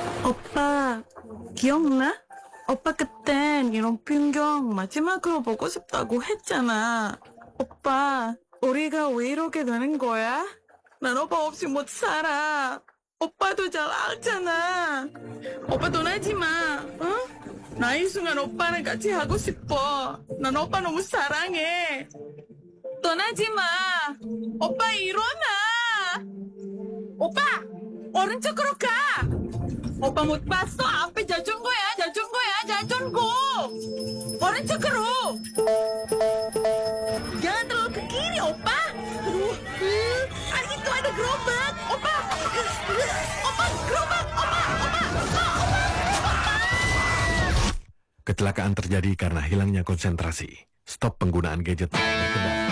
오빠, 기억나? 오빠 그땐 이런 풍경 마지막으로 보고 싶다고 했잖아. 오빠, 우리가 왜 이렇게 되는 거야? 난 오빠 없이 못 살아. 오빠도 잘 알잖아. 오빠 떠나지 마, 응? 나 이 순간 오빠랑 같이 하고 싶어. 난 오빠 너무 사랑해. 떠나지 마. 오빠 일어나. 오빠, 오른쪽으로 가. 오빠 못 봤어? 앞에 자전거. 오른쪽으로. Jangan terlalu ke kiri, opa. Itu ada gerobak, opa. Opa, gerobak, opa. Kecelakaan terjadi karena hilangnya konsentrasi. Stop penggunaan gadget.